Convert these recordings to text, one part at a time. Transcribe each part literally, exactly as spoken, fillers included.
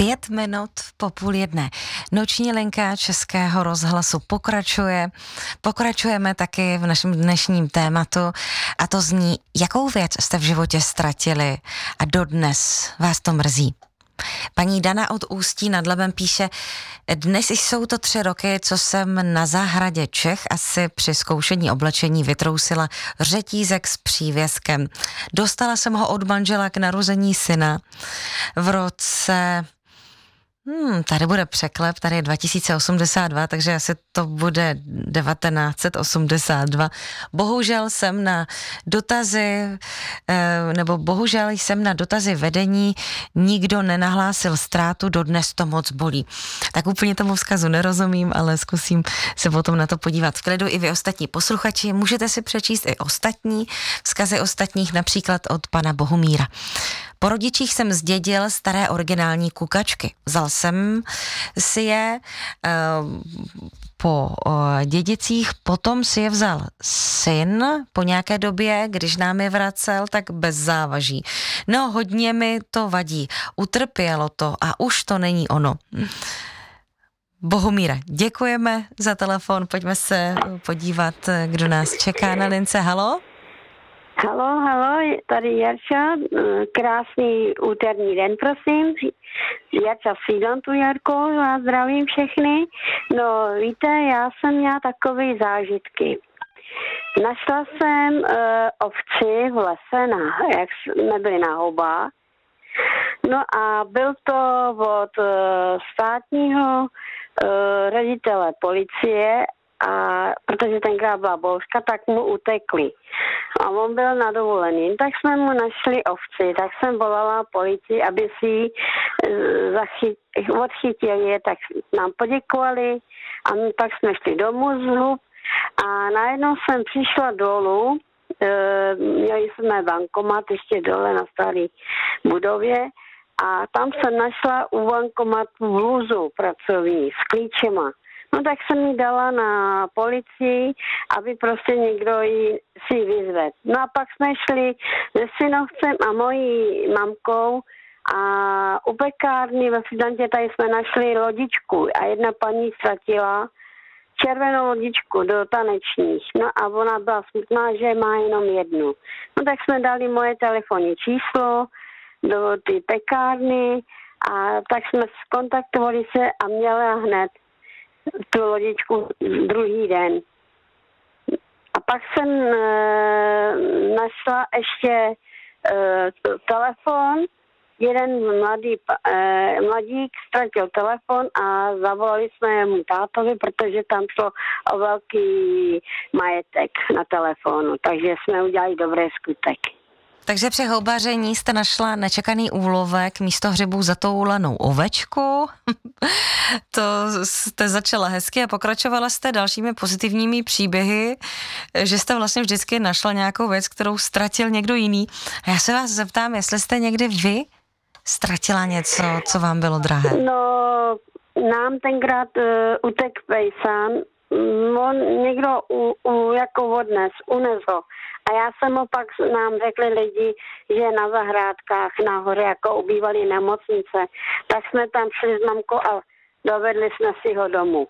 Pět minut po půl jedné. Noční linka Českého rozhlasu pokračuje. Pokračujeme taky v našem dnešním tématu a to zní, jakou věc jste v životě ztratili a dodnes vás to mrzí. Paní Dana od Ústí nad Labem píše, dnes jsou to tři roky, co jsem na zahradě Čech asi při zkoušení oblečení vytrousila řetízek s přívěskem. Dostala jsem ho od manžela k narození syna v roce... Hmm, tady bude překlep, tady je dva tisíce osmdesát dva, takže asi to bude devatenáct set osmdesát dva. Bohužel jsem na dotazy, nebo bohužel jsem na dotazy vedení nikdo nenahlásil ztrátu, dodnes to moc bolí. Tak úplně tomu vzkazu nerozumím, ale zkusím se potom na to podívat v klidu. I vy ostatní posluchači, můžete si přečíst i ostatní vzkazy ostatních, například od pana Bohumíra. Po rodičích jsem zdědil staré originální kukačky. Vzal jsem si je e, po e, dědicích, potom si je vzal syn po nějaké době, když nám je vracel, tak bez závaží. No, hodně mi to vadí. Utrpělo to a už to není ono. Bohumíra, děkujeme za telefon, pojďme se podívat, kdo nás čeká na lince. Halo? Halo, halo, tady Jarča, krásný úterní den, prosím. Jarča sídlám tu, Jarko, vás zdravím všechny. No, víte, já jsem měla takové zážitky. Našla jsem uh, ovci v lese, na, jak jsme byli na houbách. No a byl to od uh, státního uh, ředitele policie, a protože tenkrát byla bouřka, tak mu utekli. A on byl na dovolený. Tak jsme mu našli ovci, tak jsem volala policii, aby si ji zachyt, odchytili, tak nám poděkovali a pak jsme šli domů z hub a najednou jsem přišla dolů, e, měli jsme bankomat ještě dole na staré budově a tam jsem našla u bankomatu bluzu pracovní s klíčema. No tak jsem ji dala na policii, aby prostě někdo ji si vyzvedl. No a pak jsme šli se synovcem a mojí mamkou a u pekárny ve Fidantě tady jsme našli lodičku a jedna paní ztratila červenou lodičku do tanečních. No a ona byla smutná, že má jenom jednu. No tak jsme dali moje telefonní číslo do ty pekárny a tak jsme skontaktovali se a měla hned tu lodičku druhý den. A pak jsem e, našla ještě e, telefon. Jeden mladý, e, mladík ztratil telefon a zavolali jsme mu tátovi, protože tam šlo o velký majetek na telefonu. Takže jsme udělali dobrý skutek. Takže při houbaření jste našla nečekaný úlovek místo hřebů zatoulanou ovečku. To jste začala hezky a pokračovala jste dalšími pozitivními příběhy, že jste vlastně vždycky našla nějakou věc, kterou ztratil někdo jiný. A já se vás zeptám, jestli jste někdy vy ztratila něco, co vám bylo drahé. No, nám tenkrát uh, utek pejsan, on někdo u, u, jako odnes, unesl. A já jsem opak, nám řekli lidi, že na zahrádkách nahoře jako ubývaly nemocnice, tak jsme tam šli s mamkou a dovedli jsme si ho domů.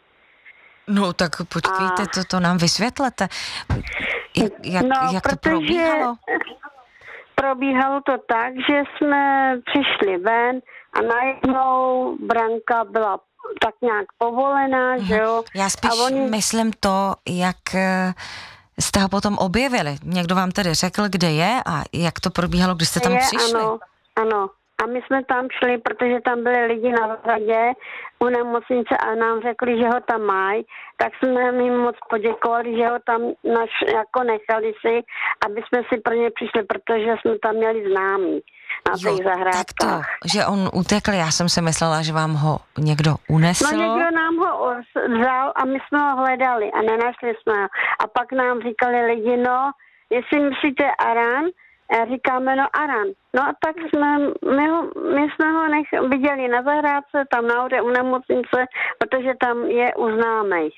No tak počkejte, a... to, to nám vysvětlete. Jak, jak, no, jak to probíhalo? Probíhalo to tak, že jsme přišli ven a najednou branka byla tak nějak povolená, uh-huh. že jo. Já spíš a oni... myslím to, jak jste ho potom objevili. Někdo vám tedy řekl, kde je a jak to probíhalo, když jste tam je, přišli? Ano, ano. A my jsme tam šli, protože tam byli lidi na zahradě u nemocnice a nám řekli, že ho tam mají, tak jsme jim moc poděkovali, že ho tam naš, jako nechali si, aby jsme si pro ně přišli, protože jsme tam měli známí na jo, těch zahrádkách. Tak to, že on utekl, já jsem si myslela, že vám ho někdo unesl. No někdo nám ho vzal a my jsme ho hledali a nenašli jsme ho. A pak nám říkali lidi, no, jestli myslíte Aran, a říkáme, no Aran. No a tak jsme, my, ho, my jsme ho nech, viděli na zahrádce, tam nahoře u nemocnice, protože tam je u známej.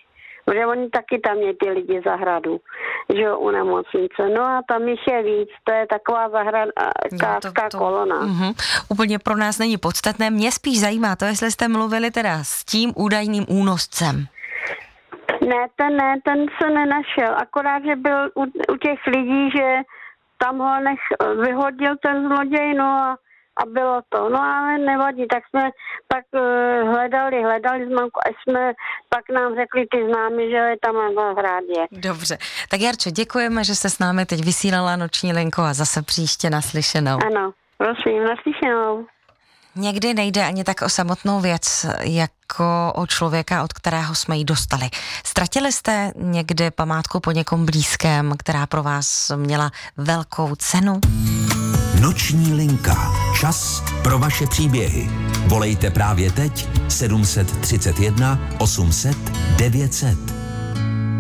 protože oni taky tam měli ty lidi zahradu, že jo, u nemocnice. No a tam jich je víc, to je taková zahrádkářská kolona. Uh-huh. Úplně pro nás není podstatné, mě spíš zajímá to, jestli jste mluvili teda s tím údajným únoscem. Ne, ten ne, ten se nenašel, akorát, že byl u, u těch lidí, že tam ho nech, vyhodil ten zloděj, no a, a bylo to. No ale nevadí, tak jsme pak uh, hledali, hledali jsme, až jsme, pak nám řekli ty známi, že je tam na zahrádě. Dobře, tak Jarčo, děkujeme, že jste s námi teď vysílala noční linko a zase příště naslyšenou. Ano, prosím, naslyšenou. Někdy nejde ani tak o samotnou věc, jako o člověka, od kterého jsme ji dostali. Ztratili jste někdy památku po někom blízkém, která pro vás měla velkou cenu? Noční linka. Čas pro vaše příběhy. Volejte právě teď sedm set třicet jedna osm set devět set.